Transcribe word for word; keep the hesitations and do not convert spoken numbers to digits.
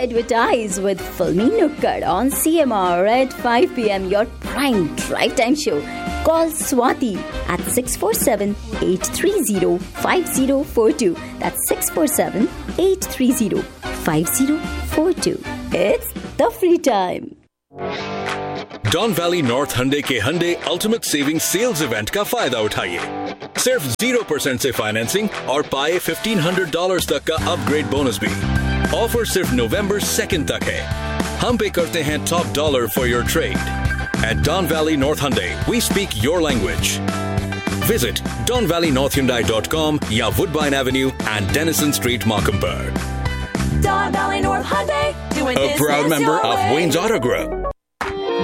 advertise with Filmy Nukkad on C M R at five p.m. Your prime drive time show. Call Swati at six four seven, eight three zero, five zero four two. That's six four seven, eight three zero, five zero four two. It's the free time. Don Valley North Hyundai के Hyundai Ultimate Savings Sales Event का फायदा उठाइए। सिर्फ zero percent से financing और पाए fifteen hundred dollars तक का अपग्रेड बोनस भी। ऑफर सिर्फ November second तक है। हम पे करते हैं top dollar for your trade. At Don Valley North Hyundai, we speak your language. Visit don valley north hyundai dot com या Woodbine Avenue and Dennison Street, Markham. Don Valley North Hyundai, doing A proud member of Wayne's Auto Group.